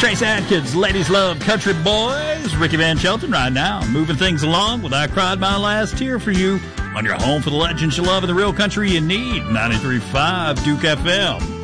Trace Adkins, Ladies Love Country Boys. Ricky Van Shelton right now, moving things along with I Cried My Last Tear for You on your home for the legends you love and the real country you need. 93.5 Duke FM.